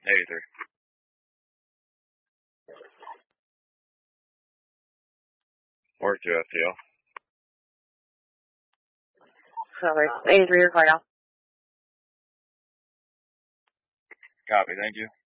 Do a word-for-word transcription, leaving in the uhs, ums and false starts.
eighty-three. Or two F T L. Sorry, eighty-three, you're clear now. Copy, thank you.